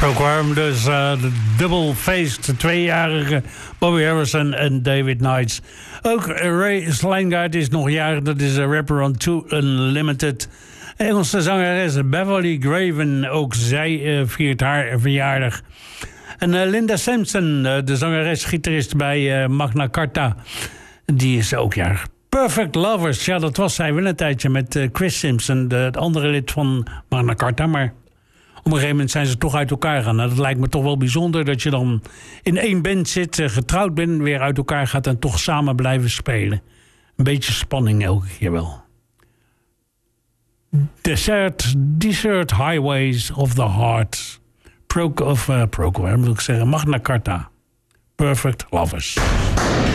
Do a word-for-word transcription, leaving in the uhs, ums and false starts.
Proclaim dus uh, de double-faced tweejarige Bobby Harrison en David Knights. Ook Ray Slangaard is nog jarig, dat is een rapper on Two Unlimited. Engelse zangeres Beverly Graven, ook zij uh, viert haar verjaardag. En uh, Linda Simpson, uh, de zangeres-gitarist bij uh, Magna Carta, die is ook jarig. Perfect Lovers, ja, dat was zij wel een tijdje met uh, Chris Simpson, de, het andere lid van Magna Carta, maar op een gegeven moment zijn ze toch uit elkaar gegaan. Nou, dat lijkt me toch wel bijzonder dat je dan in één band zit, uh, getrouwd bent, weer uit elkaar gaat en toch samen blijven spelen. Een beetje spanning elke keer wel. Desert, Desert Highways of the Heart. Pro, of uh, Proclaim, moet ik zeggen. Magna Carta. Perfect Lovers.